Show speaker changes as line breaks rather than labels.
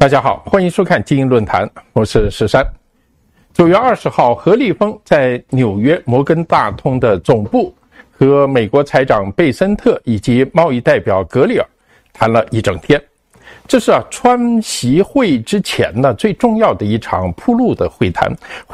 大家好，欢迎收看精英论坛，我是石山。9月20号，何立峰在纽约摩根大通的总部和美国财长贝森特以及贸易代表格里尔谈了一整天。这是川习会之前呢最重要的一场铺路的会谈。